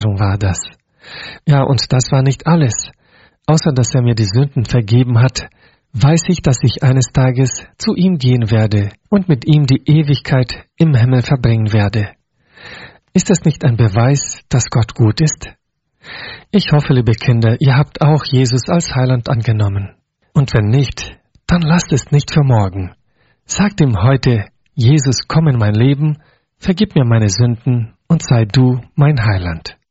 Offenbarung war das. Ja, und das war nicht alles. Außer dass er mir die Sünden vergeben hat, weiß ich, dass ich eines Tages zu ihm gehen werde und mit ihm die Ewigkeit im Himmel verbringen werde. Ist das nicht ein Beweis, dass Gott gut ist? Ich hoffe, liebe Kinder, ihr habt auch Jesus als Heiland angenommen. Und wenn nicht, dann lasst es nicht für morgen. Sagt ihm heute, Jesus, komm in mein Leben, vergib mir meine Sünden und sei du mein Heiland.